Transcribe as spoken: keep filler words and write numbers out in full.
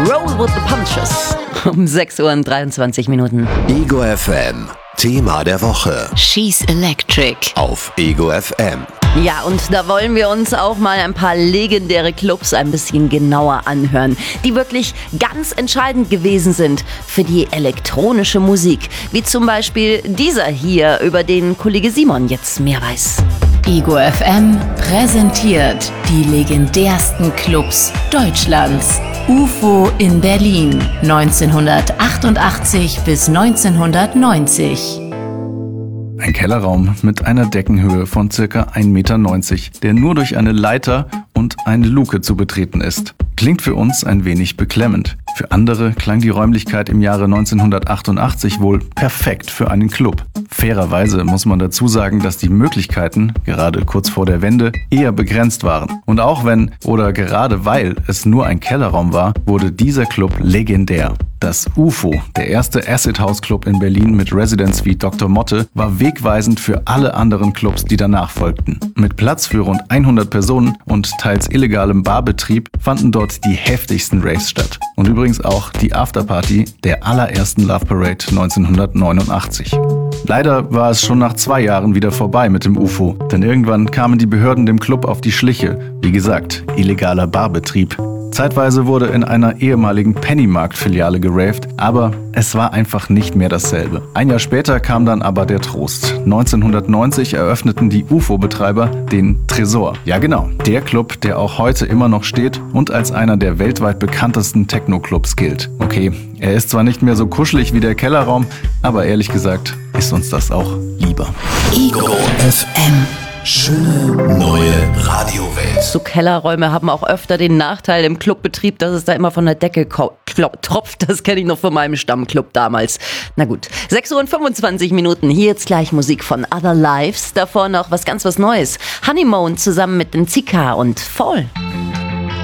Roll with the Punches. Um sechs Uhr und dreiundzwanzig Minuten. Ego F M. Thema der Woche. She's Electric. Auf Ego F M. Ja, und da wollen wir uns auch mal ein paar legendäre Clubs ein bisschen genauer anhören, die wirklich ganz entscheidend gewesen sind für die elektronische Musik. Wie zum Beispiel dieser hier, über den Kollege Simon jetzt mehr weiß. Ego F M präsentiert die legendärsten Clubs Deutschlands. U F O in Berlin, neunzehnhundertachtundachtzig bis neunzehnhundertneunzig. Ein Kellerraum mit einer Deckenhöhe von ca. ein Meter neunzig, der nur durch eine Leiter und eine Luke zu betreten ist. Klingt für uns ein wenig beklemmend. Für andere klang die Räumlichkeit im Jahre neunzehnhundertachtundachtzig wohl perfekt für einen Club. Fairerweise muss man dazu sagen, dass die Möglichkeiten, gerade kurz vor der Wende, eher begrenzt waren. Und auch wenn oder gerade weil es nur ein Kellerraum war, wurde dieser Club legendär. Das U F O, der erste Acid House Club in Berlin mit Residence wie Doktor Motte, war wegweisend für alle anderen Clubs, die danach folgten. Mit Platz für rund hundert Personen und teils illegalem Barbetrieb fanden dort die heftigsten Raves statt. Und übrigens auch die Afterparty der allerersten Love Parade neunzehnhundertneunundachtzig. Leider war es schon nach zwei Jahren wieder vorbei mit dem U F O, denn irgendwann kamen die Behörden dem Club auf die Schliche. Wie gesagt, illegaler Barbetrieb. Zeitweise wurde in einer ehemaligen Pennymarkt-Filiale geraved, aber es war einfach nicht mehr dasselbe. Ein Jahr später kam dann aber der Trost. neunzehnhundertneunzig eröffneten die U F O-Betreiber den Tresor. Ja genau, der Club, der auch heute immer noch steht und als einer der weltweit bekanntesten Techno-Clubs gilt. Okay, er ist zwar nicht mehr so kuschelig wie der Kellerraum, aber ehrlich gesagt ist uns das auch lieber. Ego F M. Schöne neue Radiowelt. So Kellerräume haben auch öfter den Nachteil im Clubbetrieb, dass es da immer von der Decke ko- klop- tropft. Das kenne ich noch von meinem Stammclub damals. Na gut, sechs Uhr und fünfundzwanzig Minuten. Hier jetzt gleich Musik von Other Lives. Davor noch was ganz was Neues. Honeymoon zusammen mit den Zika und Fall.